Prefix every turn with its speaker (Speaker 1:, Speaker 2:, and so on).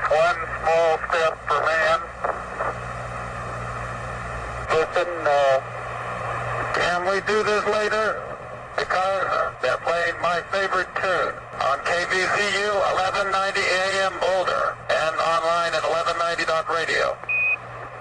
Speaker 1: One small step for man. Listen, can we do this later? Because they're playing my favorite tune on KVCU 1190 AM Boulder and online at 1190.radio.